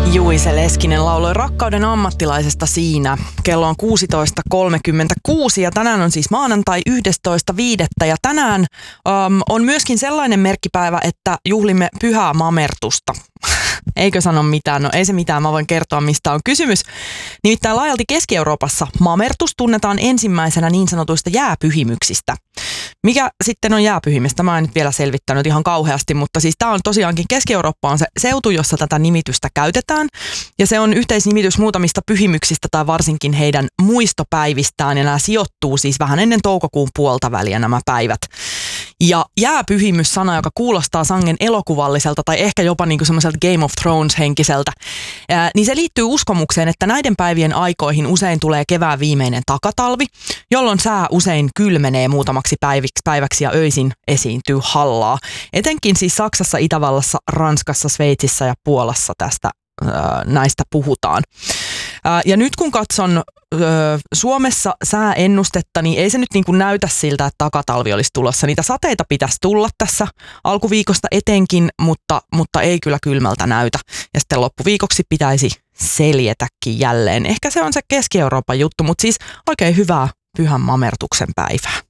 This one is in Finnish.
Juise Leskinen lauloi Rakkauden ammattilaisesta siinä. Kello on 16.36 ja tänään on siis maanantai 11.5. Ja tänään on myöskin sellainen merkkipäivä, että juhlimme pyhää mamertusta. Eikö sano mitään? No ei se mitään, mä voin kertoa mistä on kysymys. Nimittäin laajalti Keski-Euroopassa mamertus tunnetaan ensimmäisenä niin sanotuista jääpyhimyksistä. Mikä sitten on jääpyhimistä? Mä en nyt vielä selvittänyt ihan kauheasti, mutta siis tää on tosiaankin Keski-Eurooppa on se seutu, jossa tätä nimitystä käytetään. Ja se on yhteisnimitys muutamista pyhimyksistä tai varsinkin heidän muistopäivistään ja nämä sijoittuu siis vähän ennen toukokuun puolta väliä nämä päivät. Ja jääpyhimys-sana, joka kuulostaa sangen elokuvalliselta tai ehkä jopa niin kuin semmoiselta Game of Thrones-henkiseltä, niin se liittyy uskomukseen, että näiden päivien aikoihin usein tulee kevään viimeinen takatalvi, jolloin sää usein kylmenee muutamaksi päiväksi ja öisin esiintyy hallaa. Etenkin siis Saksassa, Itävallassa, Ranskassa, Sveitsissä ja Puolassa näistä puhutaan. Ja nyt kun katson Suomessa sääennustetta, niin ei se nyt niin kuin näytä siltä, että takatalvi olisi tulossa. Niitä sateita pitäisi tulla tässä alkuviikosta etenkin, mutta ei kyllä kylmältä näytä. Ja sitten loppuviikoksi pitäisi seljetäkin jälleen. Ehkä se on se Keski-Euroopan juttu, mutta siis oikein hyvää pyhän mamertuksen päivää.